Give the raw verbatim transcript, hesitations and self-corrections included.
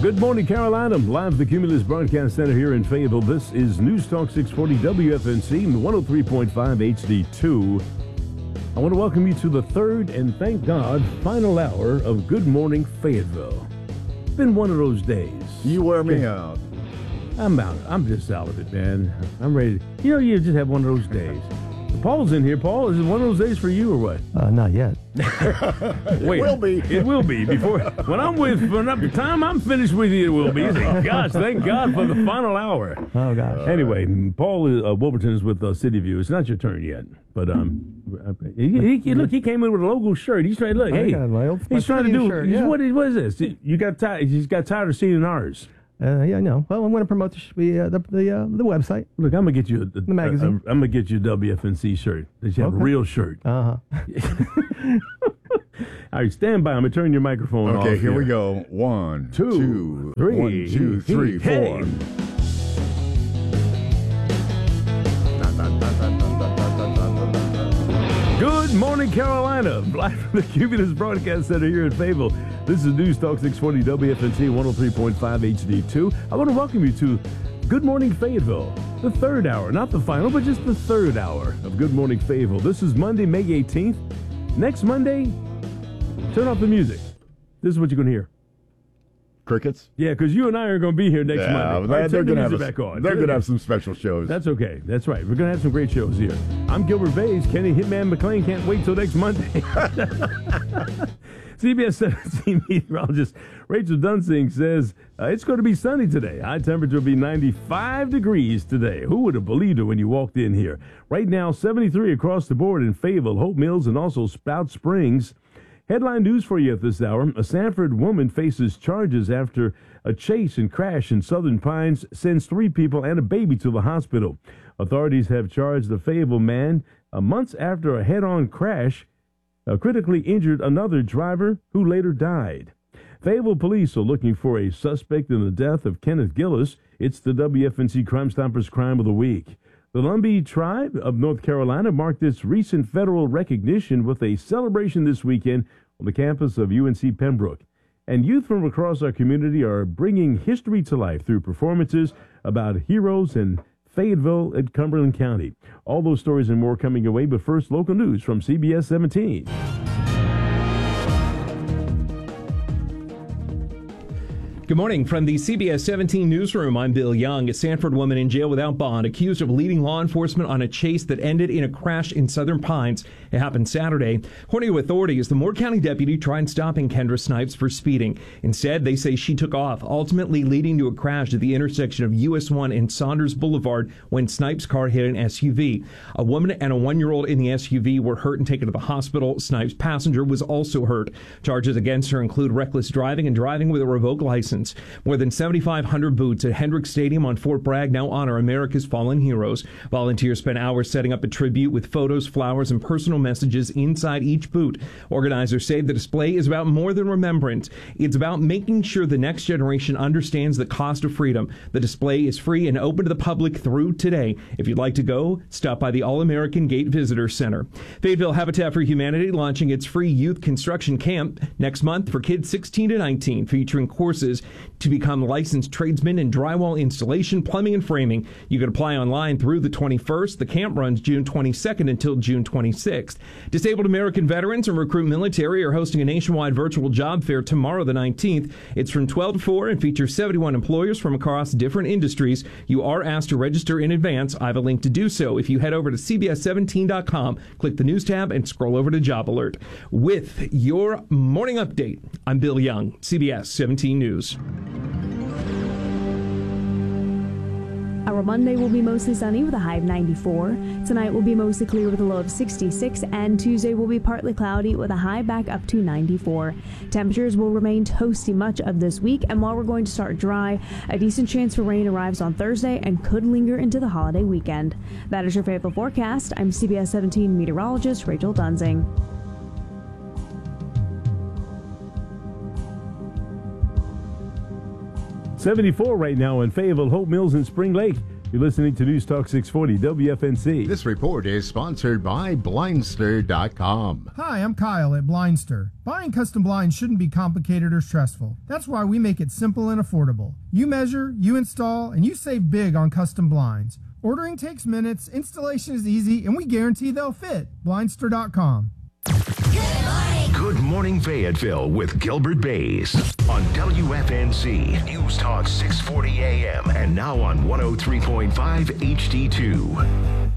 Good morning, Carolina. Live at the Cumulus Broadcast Center here in Fayetteville. This is News Talk six forty W F N C one oh three point five H D two. I want to welcome you to the third and, thank God, final hour of Good Morning Fayetteville. It's been one of those days. You wear me out. I'm out. I'm just out of it, man. I'm ready. You know, you just have one of those days. Paul's in here. Paul, is it one of those days for you or what? Uh, not yet. Wait, it will be. It will be. Before when I'm with, when I'm, the time I'm finished with you, it will be. Gosh, thank God for the final hour. Oh gosh. Anyway, Paul is, uh, Wolverton is with uh, City View. It's not your turn yet, but um, he, he, he, look, he came in with a logo shirt. He's trying. Look, I hey, got my old, he's my trying to do. shirt, he's, yeah. what, is, what is this? You got tired. He's got tired of seeing ours. Uh, yeah, I know. Well, I'm going to promote the sh- the uh, the the, uh, the website. Look, I'm gonna get you a, The magazine. A, a, I'm gonna get you a W F N C shirt. That you have Okay. a real shirt. Uh huh. All right, stand by. I'm gonna turn your microphone off. Okay, here we go. One, Two, two, three. one, two, three, Hey. four. Dun, dun, dun, dun, dun, dun, dun, dun, dun, dun. Good morning, Carolina. Live from the Cumulus Broadcast Center here in Fayetteville. This is News Talk six forty W F N C one oh three point five H D two. I want to welcome you to Good Morning Fayetteville, the third hour, not the final, but just the third hour of Good Morning Fayetteville. This is Monday, May eighteenth. Next Monday, turn off the music. This is what you're going to hear. Crickets? Yeah, because you and I are going to be here next Yeah, Monday. All they're, right, they're turn the going to have music a, back on. they're Turn going to it- have some special shows. That's okay. That's right. We're going to have some great shows here. I'm Gilbert Bays. Kenny Hitman McLean can't wait till next Monday. C B S seventeen meteorologist Rachel Dunsing says uh, it's going to be sunny today. High temperature will be ninety-five degrees today. Who would have believed it when you walked in here? Right now, seventy-three across the board in Fayetteville, Hope Mills, and also Spout Springs. Headline news for you at this hour. A Sanford woman faces charges after a chase and crash in Southern Pines sends three people and a baby to the hospital. Authorities have charged the Fayetteville man uh, months after a head-on crash uh, critically injured another driver who later died. Fayetteville police are looking for a suspect in the death of Kenneth Gillis. It's the W F N C Crime Stoppers Crime of the Week. The Lumbee tribe of North Carolina marked its recent federal recognition with a celebration this weekend on the campus of U N C Pembroke. And youth from across our community are bringing history to life through performances about heroes in Fayetteville and Cumberland County. All those stories and more coming your way, but first, local news from C B S seventeen. Good morning from the C B S seventeen newsroom. I'm Bill Young. A Sanford woman in jail without bond accused of leading law enforcement on a chase that ended in a crash in Southern Pines. It happened Saturday. According to authorities, the Moore County deputy tried stopping Kendra Snipes for speeding. Instead, they say she took off, ultimately leading to a crash at the intersection of U S one and Saunders Boulevard when Snipes' car hit an S U V. A woman and a one-year-old in the S U V were hurt and taken to the hospital. Snipes' passenger was also hurt. Charges against her include reckless driving and driving with a revoked license. More than seventy-five hundred booths at Hendricks Stadium on Fort Bragg now honor America's fallen heroes. Volunteers spent hours setting up a tribute with photos, flowers, and personal messages inside each boot. Organizers say the display is about more than remembrance. It's about making sure the next generation understands the cost of freedom. The display is free and open to the public through today. If you'd like to go, stop by the All-American Gate Visitor Center. Fayetteville Habitat for Humanity launching its free youth construction camp next month for kids sixteen to nineteen, featuring courses to become licensed tradesmen in drywall installation, plumbing, and framing. You can apply online through the twenty-first. The camp runs June twenty-second until June twenty-sixth. Disabled American veterans and recruit military are hosting a nationwide virtual job fair tomorrow, the nineteenth. It's from twelve to four and features seventy-one employers from across different industries. You are asked to register in advance. I have a link to do so. If you head over to C B S seventeen dot com, click the news tab, and scroll over to Job Alert. With your morning update, I'm Bill Young, C B S seventeen News. Our Monday will be mostly sunny with a high of ninety-four. Tonight will be mostly clear with a low of sixty-six, and Tuesday will be partly cloudy with a high back up to ninety-four. Temperatures will remain toasty much of this week, and while we're going to start dry, a decent chance for rain arrives on Thursday and could linger into the holiday weekend. That is your Fayetteville forecast. I'm C B S seventeen meteorologist Rachel Dunsing. seventy-four right now in Fayetteville, Hope Mills, and Spring Lake. You're listening to News Talk six forty W F N C. This report is sponsored by Blindster dot com. Hi, I'm Kyle at Blindster. Buying custom blinds shouldn't be complicated or stressful. That's why we make it simple and affordable. You measure, you install, and you save big on custom blinds. Ordering takes minutes, installation is easy, and we guarantee they'll fit. Blindster dot com. Good morning, Fayetteville with Gilbert Bays on W F N C News Talk six forty A M and now on one oh three point five H D two.